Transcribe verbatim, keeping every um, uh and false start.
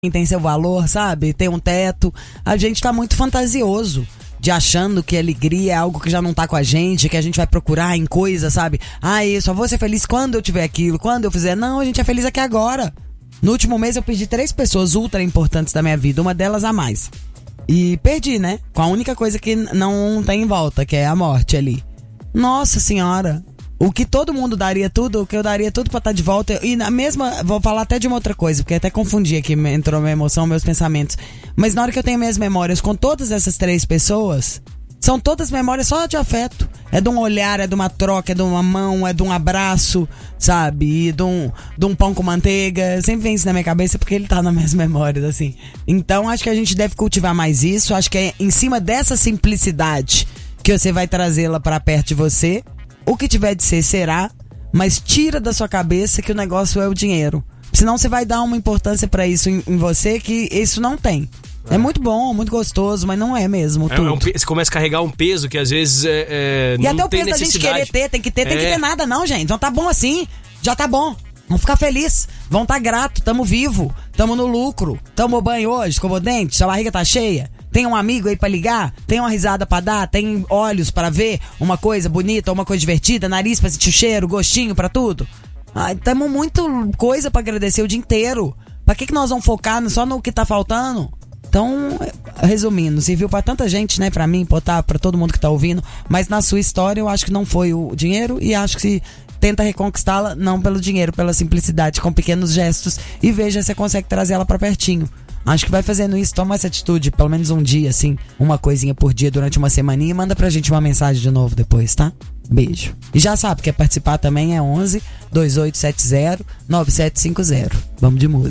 tem seu valor, sabe? Tem um teto. A gente tá muito fantasioso de achando que alegria é algo que já não tá com a gente, que a gente vai procurar em coisas, sabe? Ah, eu só vou ser feliz quando eu tiver aquilo, quando eu fizer. Não, a gente é feliz aqui agora. No último mês eu perdi três pessoas ultra importantes da minha vida, uma delas a mais. E perdi, né? Com a única coisa que não tem em volta, que é a morte ali. Nossa senhora. O que todo mundo daria tudo, o que eu daria tudo pra estar de volta. E na mesma, vou falar até de uma outra coisa, porque até confundi aqui, entrou minha emoção, meus pensamentos. Mas na hora que eu tenho minhas memórias com todas essas três pessoas, são todas memórias só de afeto. É de um olhar, é de uma troca, é de uma mão, é de um abraço, sabe? E de um, de um pão com manteiga. Sempre vem isso na minha cabeça porque ele tá nas minhas memórias, assim. Então acho que a gente deve cultivar mais isso. Acho que é em cima dessa simplicidade que você vai trazê-la pra perto de você. O que tiver de ser, será, mas tira da sua cabeça que o negócio é o dinheiro. Senão você vai dar uma importância pra isso em, em você que isso não tem. É. é muito bom, muito gostoso, mas não é mesmo é, tudo. É um, você começa a carregar um peso que às vezes é, é, e não até o tem peso da gente querer ter, tem que ter, tem é. que ter nada não, gente. Não tá bom assim, já tá bom. Vamos ficar felizes, vamos tá grato, tamo vivo, tamo no lucro, tomou banho hoje, escovou dente, sua barriga tá cheia. Tem um amigo aí pra ligar, tem uma risada pra dar, tem olhos pra ver uma coisa bonita, uma coisa divertida, nariz pra sentir o cheiro, gostinho pra tudo. Ai, tamo muito coisa pra agradecer o dia inteiro. Pra que que nós vamos focar só no que tá faltando? Então, resumindo, serviu pra tanta gente, né, pra mim, pra, pra todo mundo que tá ouvindo, mas na sua história eu acho que não foi o dinheiro e acho que se tenta reconquistá-la não pelo dinheiro, pela simplicidade, com pequenos gestos e veja se você consegue trazer ela pra pertinho. Acho que vai fazendo isso, toma essa atitude, pelo menos um dia, assim, uma coisinha por dia durante uma semaninha e manda pra gente uma mensagem de novo depois, tá? Beijo. E já sabe, quer participar também é onze, dois oito sete zero, nove sete cinco zero. Vamos de música.